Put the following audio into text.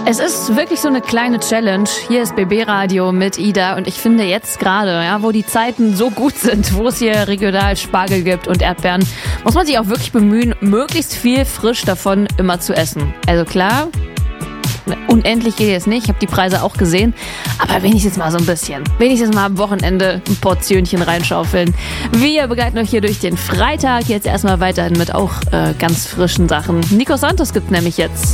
Es ist wirklich so eine kleine Challenge. Hier ist BB Radio mit Ida und ich finde jetzt gerade, ja, wo die Zeiten so gut sind, wo es hier regional Spargel gibt und Erdbeeren, muss man sich auch wirklich bemühen, möglichst viel frisch davon immer zu essen. Also klar, unendlich geht jetzt nicht, ich habe die Preise auch gesehen, aber wenigstens mal so ein bisschen. Wenigstens mal am Wochenende ein Portionchen reinschaufeln. Wir begleiten euch hier durch den Freitag, jetzt erstmal weiterhin mit auch ganz frischen Sachen. Nico Santos gibt's nämlich jetzt.